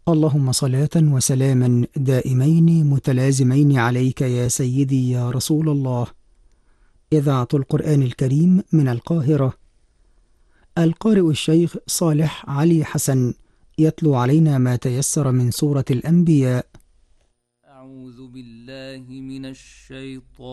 اللهم صلاة وسلاما دائمين متلازمين عليك يا سيدي يا رسول الله. إذاعة القرآن الكريم من القاهرة، القارئ الشيخ صالح علي حسن يتلو علينا ما تيسر من سورة الأنبياء. أعوذ بالله من الشيطان